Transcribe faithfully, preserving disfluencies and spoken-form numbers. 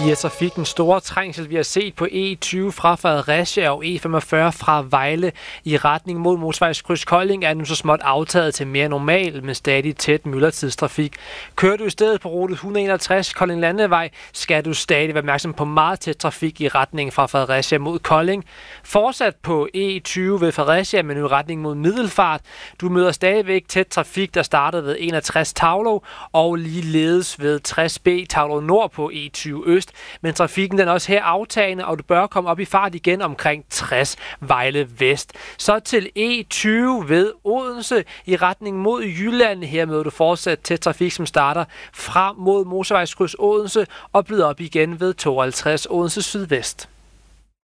Via trafikken store trængsel, vi har set på E tyve fra Fredericia og E femogfyrre fra Vejle i retning mod motorvejskryds Kolding er nu så småt aftaget til mere normal med stadig tæt myldretidstrafik. Kører du i stedet på rute et hundrede og enogtres Kolding Landevej, skal du stadig være opmærksom på meget tæt trafik i retning fra Fredericia mod Kolding. Fortsat på E tyve ved Fredericia, men i retning mod Middelfart. Du møder stadigvæk tæt trafik, der startede ved enogtres Taulov og ligeledes ved tres B Taulov Nord på E tyve Øst. Men trafikken den er også her aftagende, og du bør komme op i fart igen omkring tres Vejle Vest. Så til E tyve ved Odense i retning mod Jylland. Her møder du fortsat tæt trafik, som starter frem mod motorvejskryds Odense og bliver op igen ved tooghalvtreds Odense Sydvest.